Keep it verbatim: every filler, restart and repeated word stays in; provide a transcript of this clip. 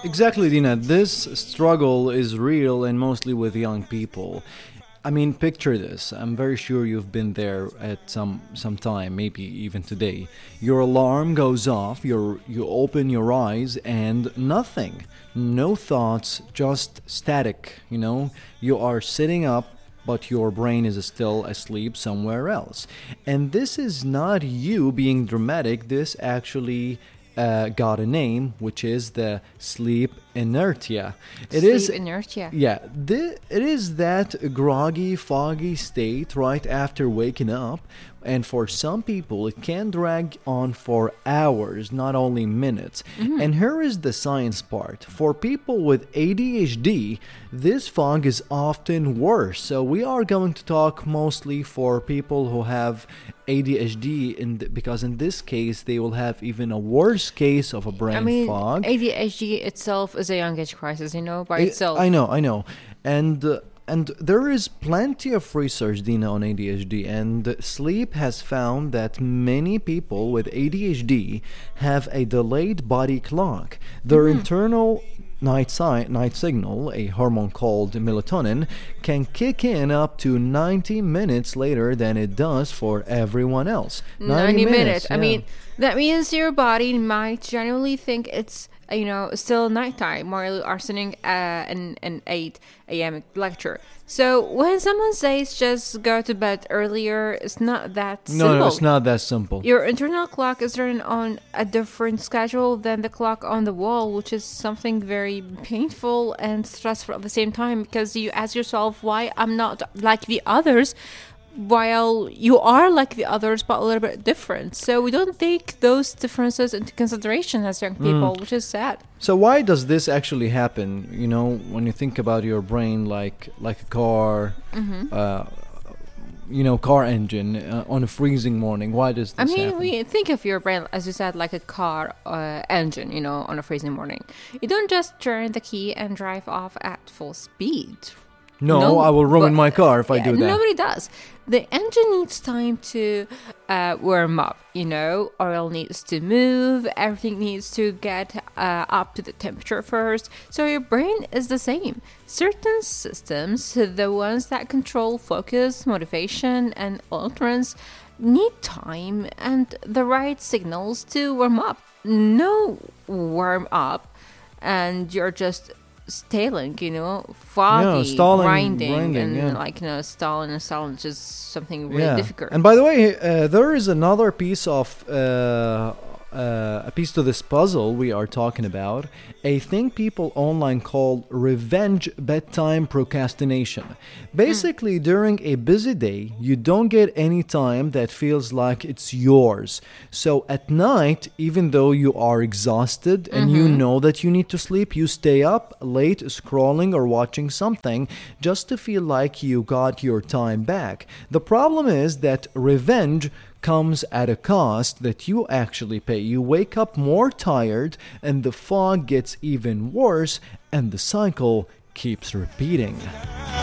Exactly, Dina. This struggle is real and mostly with young people. I mean, picture this. I'm very sure you've been there at some some time, maybe even today. Your alarm goes off, you you open your eyes and nothing. No thoughts, just static, you know? You are sitting up but your brain is still asleep somewhere else. And this is not you being dramatic, this actually uh, got a name, which is the sleep inertia. It Sleep is inertia. yeah, thi- it is that groggy, foggy state right after waking up, and for some people, it can drag on for hours, not only minutes. And here is the science part. For people with A D H D, this fog is often worse. So we are going to talk mostly for people who have A D H D, in th- because in this case, they will have even a worse case of a brain I mean, fog. A D H D itself is a young age crisis, you know, by I- itself. I know, I know, and uh, and there is plenty of research, Dina, on A D H D, and sleep has found that many people with A D H D have a delayed body clock. Their internal night si- night signal, a hormone called melatonin, can kick in up to ninety minutes later than it does for everyone else. ninety minutes. I yeah. mean, that means your body might genuinely think it's, uh, you know, still nighttime while you are sitting uh, an, an eight a.m. lecture. So when someone says just go to bed earlier, it's not that no, simple. no, it's not that simple. Your internal clock is running on a different schedule than the clock on the wall, which is something very painful and stressful at the same time, because you ask yourself why I'm not like the others, while you are like the others but a little bit different. So we don't take those differences into consideration as young people, which is sad. So why does this actually happen? You know, when you think about your brain like like a car, uh, you know, car engine uh, on a freezing morning. Why does this I mean, happen? we think of your brain, as you said, like a car uh, engine, you know, on a freezing morning. You don't just turn the key and drive off at full speed. no, no, I will ruin but- my car if I Yeah, do that. Nobody does. The engine needs time to uh, warm up, you know, oil needs to move, everything needs to get uh, up to the temperature first. So your brain is the same. Certain systems, the ones that control focus, motivation, and utterance, need time and the right signals to warm up. No warm up, and you're just stalling, you know, foggy, stalling, grinding, grinding, and yeah. like, you know, stalling and stalling is just something really yeah. difficult. And by the way, uh, there is another piece of uh, uh, a piece to this puzzle we are talking about. A thing people online call revenge bedtime procrastination. Basically, during a busy day, you don't get any time that feels like it's yours. So at night, even though you are exhausted and you know that you need to sleep, you stay up late scrolling or watching something just to feel like you got your time back. The problem is that revenge comes at a cost that you actually pay. You wake up more tired and the fog gets even worse and the cycle keeps repeating.